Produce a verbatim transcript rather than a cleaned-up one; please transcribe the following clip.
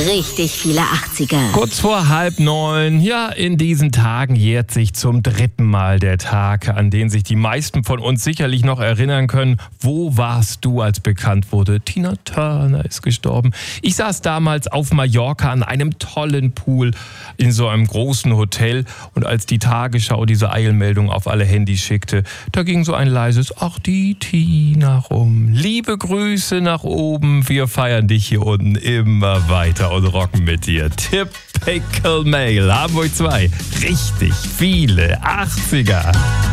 Richtig viele achtziger. Kurz vor halb neun, ja, in diesen Tagen jährt sich zum dritten Mal der Tag, an den sich die meisten von uns sicherlich noch erinnern können. Wo warst du, als bekannt wurde, Tina Turner ist gestorben? Ich saß damals auf Mallorca an einem tollen Pool in so einem großen Hotel und als die Tagesschau diese Eilmeldung auf alle Handys schickte, da ging so ein leises Ach, die Tina rum. Liebe Grüße nach oben, wir feiern dich hier unten immer weiter und rocken mit dir. Typical Mail, Hamburg zwei. Richtig viele achtziger.